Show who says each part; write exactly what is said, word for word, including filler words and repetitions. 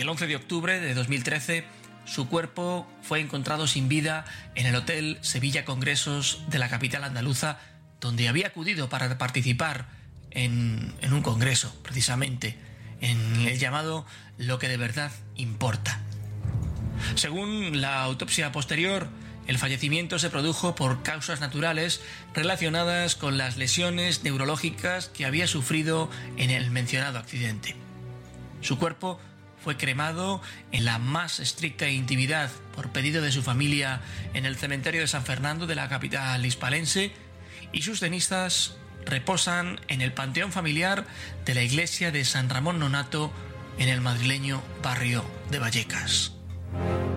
Speaker 1: El once de octubre de dos mil trece, su cuerpo fue encontrado sin vida en el Hotel Sevilla Congresos de la capital andaluza, donde había acudido para participar en, en un congreso, precisamente, en el llamado Lo que de verdad importa. Según la autopsia posterior, el fallecimiento se produjo por causas naturales relacionadas con las lesiones neurológicas que había sufrido en el mencionado accidente. Su cuerpo fue cremado en la más estricta intimidad por pedido de su familia en el cementerio de San Fernando de la capital hispalense, y sus cenizas reposan en el panteón familiar de la iglesia de San Ramón Nonnato en el madrileño barrio de Vallecas.